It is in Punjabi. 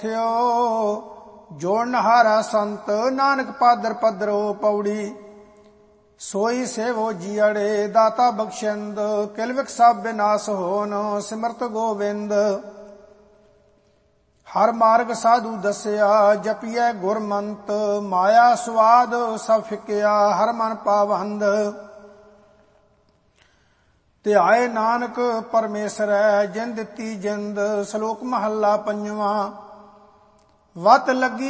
ਜੋੜਨ ਹਾਰਾ ਸੰਤ ਨਾਨਕ ਪਾਦਰ ਪਦਰੋ ਪੌੜੀ। ਸੋਈ ਸੇਵੋ ਜੀਅੜੇ ਦਾਤਾ ਬਖਸ਼ਿੰਦ ਕਿਲਵਿਕ ਸਭ ਬਿਨਾਸ਼ ਹੋਨ ਸਿਮਰਤ ਗੋਬਿੰਦ। ਹਰ ਮਾਰਗ ਸਾਧੂ ਦੱਸਿਆ ਜਪੀਐ ਗੁਰਮੰਤ ਮਾਇਆ ਸਵਾਦ ਸਭ ਫਿਕਿਆ ਹਰ ਮਨ ਪਾਵੰਦ। ਧਿਆਏ ਨਾਨਕ ਪਰਮੇਸ਼ਰੈ ਜਿਨ ਦਿੱਤੀ ਜਿੰਦ। ਸ਼ਲੋਕ ਮਹੱਲਾ ਪੰਜਵਾਂ। ਵਤ ਲੱਗੀ